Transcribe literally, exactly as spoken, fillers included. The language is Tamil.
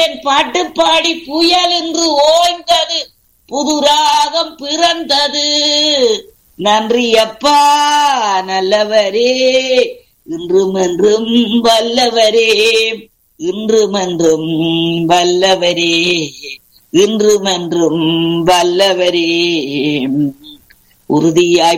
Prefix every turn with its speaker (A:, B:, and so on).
A: துதித்தேன், பாட்டு பாடி புயல் என்று ஓய்ந்தது, புது ராகம் பிறந்தது. நன்றி அப்பா நல்லவரே, இன்றும் என்றும் வல்லவரே, இன்றும் என்றும் வல்லவரே, இன்றும் என்றும் வல்லவரே. உறுதியாய்